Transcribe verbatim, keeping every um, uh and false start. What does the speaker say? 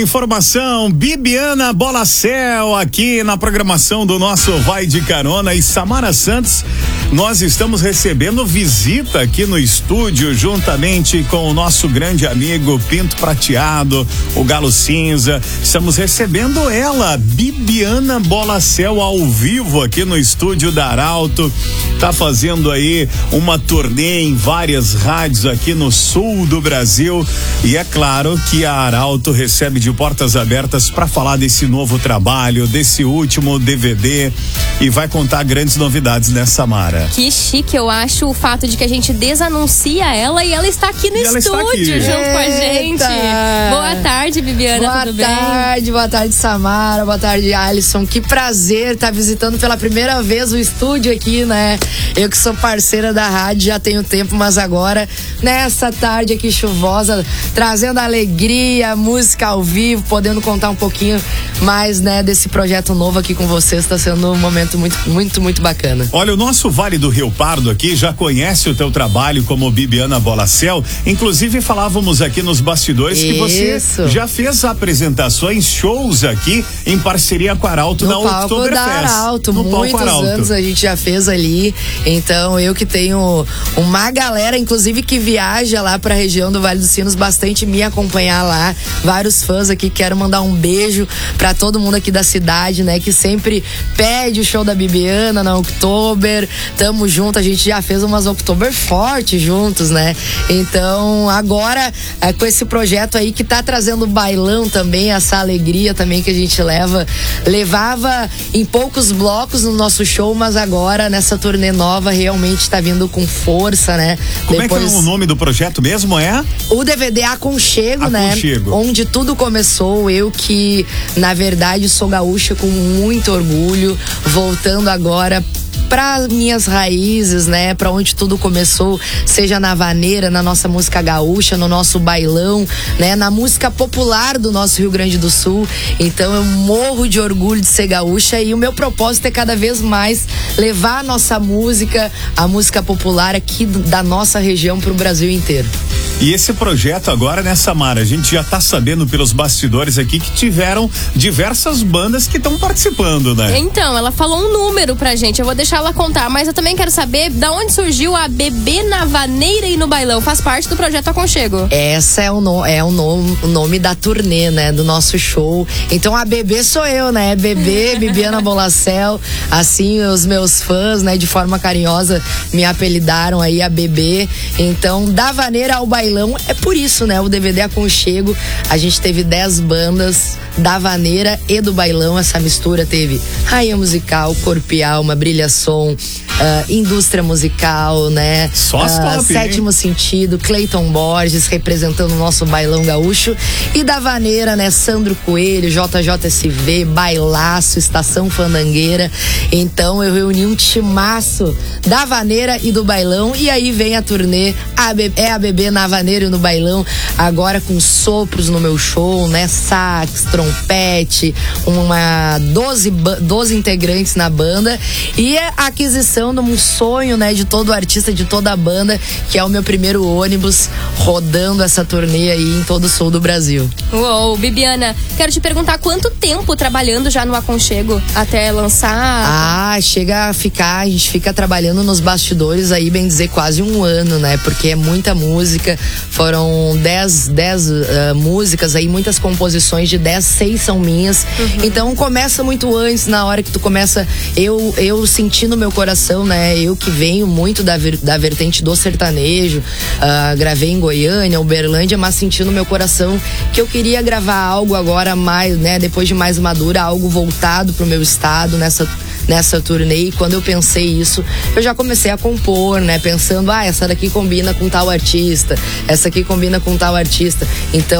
informação, Bibiana Bolacel aqui na programação do nosso Vai de Carona. E Samara Santos, nós estamos recebendo visita aqui no estúdio juntamente com o nosso grande amigo Pinto Prateado, o Galo Cinza. Estamos recebendo ela, Bibiana Bolacel, ao vivo aqui no estúdio da Arauto. Tá fazendo aí uma turnê em várias rádios aqui no sul do Brasil. E é claro que a Arauto recebe de portas abertas para falar desse novo trabalho, desse último D V D, e vai contar grandes novidades, né, Samara? Que chique, eu acho, o fato de que a gente desanuncia ela e ela está aqui no e estúdio aqui. junto Eita. com a gente. Boa tarde, Bibiana, boa tudo bem? Boa tarde, boa tarde, Samara, boa tarde, Alisson. Que prazer estar visitando pela primeira vez o estúdio aqui, né? Eu que sou parceira da rádio já tenho tempo, mas agora, nessa tarde aqui chuvosa, trazendo alegria, música ao vivo, podendo contar um pouquinho mais, né, desse projeto novo aqui com vocês. Está sendo um momento muito, muito, muito bacana. Olha, o nosso Vale do Rio Pardo aqui já conhece o teu trabalho como Bibiana Bolacel. Inclusive falávamos aqui nos bastidores Isso. que você já fez apresentações, shows aqui em parceria com a Arauto na Oktoberfest. Da Arauto, no muitos palco Arauto. anos a gente já fez ali. Então eu que tenho uma galera, inclusive, que viaja lá pra região do Vale dos Sinos bastante me acompanhar lá. Vários fãs aqui, quero mandar um beijo pra todo mundo aqui da cidade, né? Que sempre pede o show da Bibiana na Oktober. Tamo junto, a gente já fez umas Oktober fortes juntos, né? Então agora é, com esse projeto aí que tá trazendo bailão também, essa alegria também que a gente leva, levava em poucos blocos no nosso show, mas agora nessa turnê nova realmente tá vindo com força, né? Como Depois... é que é o nome do projeto mesmo? É? O D V D Aconchego, Aconchego, né? Onde tudo começou. Eu que, na verdade, sou gaúcha com muito orgulho, voltando agora para minhas raízes, né? Para onde tudo começou, seja na vaneira, na nossa música gaúcha, no nosso bailão, né? Na música popular do nosso Rio Grande do Sul. Então eu morro de orgulho de ser gaúcha e o meu propósito é cada vez mais levar a nossa música, a música popular aqui da nossa região para o Brasil inteiro. E esse projeto agora, né, Samara, a gente já tá sabendo pelos bastidores aqui que tiveram diversas bandas que estão participando, né? Então, ela falou um número pra gente, eu vou deixar ela contar, mas eu também quero saber da onde surgiu a Bebê na Vaneira e no Bailão. Faz parte do projeto Aconchego. Essa é o, no, é o, no, o nome da turnê, né, do nosso show. Então a Bebê sou eu, né? Bebê, Bibiana Bolacel, assim os meus fãs, né, de forma carinhosa me apelidaram aí a Bebê. Então, da vaneira ao bailão, é por isso, né? O D V D Aconchego, a gente teve dez bandas da vaneira e do bailão. Essa mistura teve Rainha Musical, Corpo e Alma, Brilha Som, uh, Indústria Musical, né? Só as uh, top, Sétimo hein? Sentido, Cleiton Borges representando o nosso bailão gaúcho. E da vaneira, né? Sandro Coelho, J J S V, Bailaço, Estação Fandangueira. Então eu reuni um timaço da vaneira e do bailão. E aí vem a turnê, a Be- é a Bebê na vaneira e no bailão, agora com sopros no meu show, né? Sax, trompete, uma doze, doze integrantes na banda e a aquisição de um sonho, né? De todo artista, de toda a banda, que é o meu primeiro ônibus rodando essa turnê aí em todo o sul do Brasil. Uou, Bibiana, quero te perguntar quanto tempo trabalhando já no Aconchego até lançar? Ah, chega a ficar, a gente fica trabalhando nos bastidores aí, bem dizer, quase um ano, né? Porque é muita música, foram dez, dez uh, músicas aí, muitas composições, de dez, seis são minhas. Uhum. Então começa muito antes, na hora que tu começa, eu, eu senti no meu coração, né? Eu que venho muito da, da vertente do sertanejo, uh, gravei em Goiânia, Uberlândia, mas senti no meu coração que eu queria gravar algo agora mais, né? Depois de mais madura, algo voltado pro meu estado, nessa nessa turnê. E quando eu pensei isso, eu já comecei a compor, né? Pensando, ah, essa daqui combina com tal artista, essa aqui combina com tal artista. Então